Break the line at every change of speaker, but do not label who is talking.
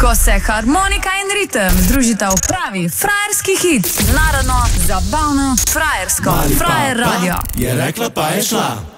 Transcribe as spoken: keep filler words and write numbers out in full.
Ko se harmonika in ritem združita v pravi frajerski hit. Narodno, zabavno, frajersko. Frajer radio.
Je rekla pa je šla.